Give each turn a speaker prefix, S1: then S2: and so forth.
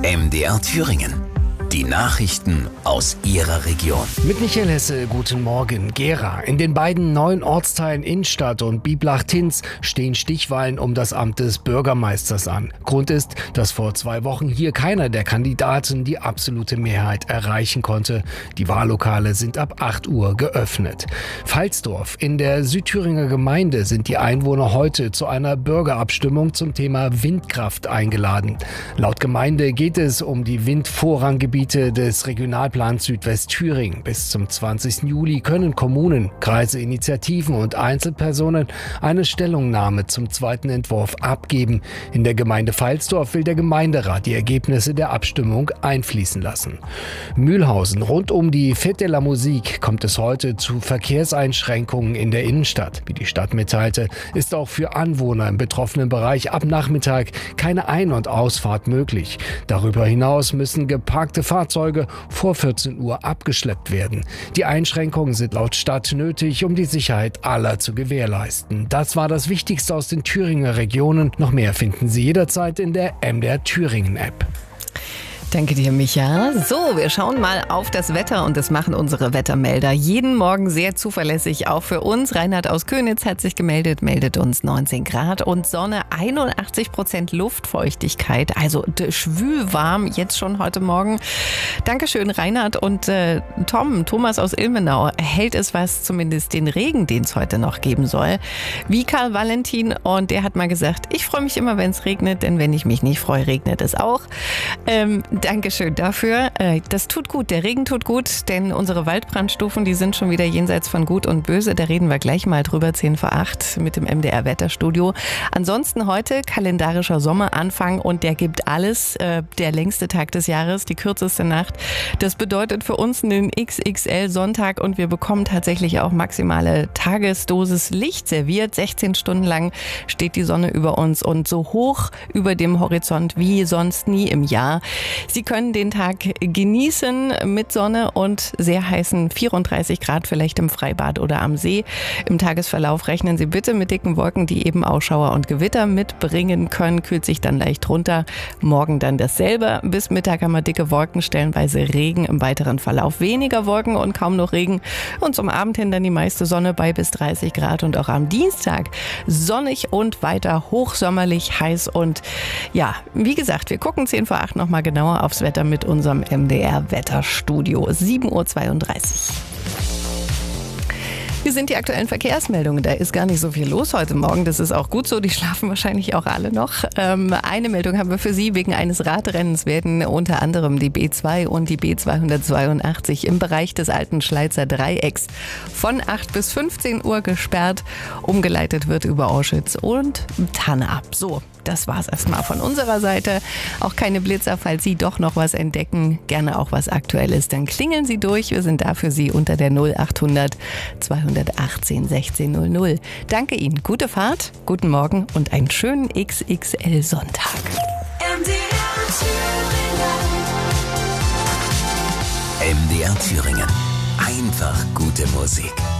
S1: MDR Thüringen. Die Nachrichten aus Ihrer Region.
S2: Mit Michael Hesse, guten Morgen. Gera. In den beiden neuen Ortsteilen Innstadt und Bieblach-Tinz stehen Stichwahlen um das Amt des Bürgermeisters an. Grund ist, dass vor 2 Wochen hier keiner der Kandidaten die absolute Mehrheit erreichen konnte. Die Wahllokale sind ab 8 Uhr geöffnet. Pfalzdorf. In der Südthüringer Gemeinde sind die Einwohner heute zu einer Bürgerabstimmung zum Thema Windkraft eingeladen. Laut Gemeinde geht es um die Windvorranggebiete des Regionalplans Südwestthüringen. Bis zum 20. Juli können Kommunen, Kreise, Initiativen und Einzelpersonen eine Stellungnahme zum zweiten Entwurf abgeben. In der Gemeinde Pfalzdorf will der Gemeinderat die Ergebnisse der Abstimmung einfließen lassen. Mühlhausen. Rund um die Fête de la Musique kommt es heute zu Verkehrseinschränkungen in der Innenstadt. Wie die Stadt mitteilte, ist auch für Anwohner im betroffenen Bereich ab Nachmittag keine Ein- und Ausfahrt möglich. Darüber hinaus müssen geparkte Fahrzeuge vor 14 Uhr abgeschleppt werden. Die Einschränkungen sind laut Stadt nötig, um die Sicherheit aller zu gewährleisten. Das war das Wichtigste aus den Thüringer Regionen. Noch mehr finden Sie jederzeit in der MDR Thüringen App.
S3: Danke dir, Micha. So, wir schauen mal auf das Wetter und das machen unsere Wettermelder jeden Morgen sehr zuverlässig, auch für uns. Reinhard aus Köniz hat sich gemeldet, meldet uns 19 Grad und Sonne, 81% Luftfeuchtigkeit, also schwülwarm jetzt schon heute Morgen. Dankeschön, Reinhard. Und Thomas aus Ilmenau, hält es was, zumindest den Regen, den es heute noch geben soll, wie Karl Valentin, und der hat mal gesagt, ich freue mich immer, wenn es regnet, denn wenn ich mich nicht freue, regnet es auch. Dankeschön dafür. Das tut gut, der Regen tut gut, denn unsere Waldbrandstufen, die sind schon wieder jenseits von Gut und Böse. Da reden wir gleich mal drüber, 10 vor 8 mit dem MDR Wetterstudio. Ansonsten heute kalendarischer Sommeranfang und der gibt alles. Der längste Tag des Jahres, die kürzeste Nacht. Das bedeutet für uns einen XXL-Sonntag und wir bekommen tatsächlich auch maximale Tagesdosis Licht serviert. 16 Stunden lang steht die Sonne über uns und so hoch über dem Horizont wie sonst nie im Jahr. Sie können den Tag genießen mit Sonne und sehr heißen 34 Grad vielleicht im Freibad oder am See. Im Tagesverlauf rechnen Sie bitte mit dicken Wolken, die eben auch Schauer und Gewitter mitbringen können. Kühlt sich dann leicht runter. Morgen dann dasselbe. Bis Mittag haben wir dicke Wolken, stellenweise Regen, im weiteren Verlauf weniger Wolken und kaum noch Regen. Und zum Abend hin dann die meiste Sonne bei bis 30 Grad und auch am Dienstag sonnig und weiter hochsommerlich heiß. Und ja, wie gesagt, wir gucken 10 vor 8 nochmal genauer aufs Wetter mit unserem MDR Wetterstudio. 7:32 Uhr. Hier sind die aktuellen Verkehrsmeldungen. Da ist gar nicht so viel los heute Morgen. Das ist auch gut so. Die schlafen wahrscheinlich auch alle noch. Eine Meldung haben wir für Sie. Wegen eines Radrennens werden unter anderem die B2 und die B282 im Bereich des alten Schleizer Dreiecks von 8 bis 15 Uhr gesperrt. Umgeleitet wird über Auschwitz und Tannab. So. Das war's erstmal von unserer Seite. Auch keine Blitzer, falls Sie doch noch was entdecken, gerne auch was Aktuelles, dann klingeln Sie durch. Wir sind da für Sie unter der 0800 218 1600. Danke Ihnen, gute Fahrt, guten Morgen und einen schönen XXL-Sonntag.
S1: MDR Thüringen. Einfach gute Musik.